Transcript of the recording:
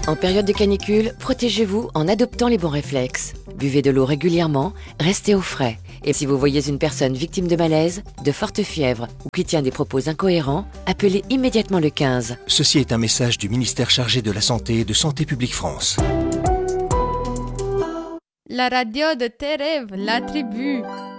En période de canicule, protégez-vous en adoptant les bons réflexes. Buvez de l'eau régulièrement, restez au frais. Et si vous voyez une personne victime de malaise, de forte fièvre ou qui tient des propos incohérents, appelez immédiatement le 15. Ceci est un message du ministère chargé de la Santé et de Santé publique France. La radio de tes rêves, la tribu.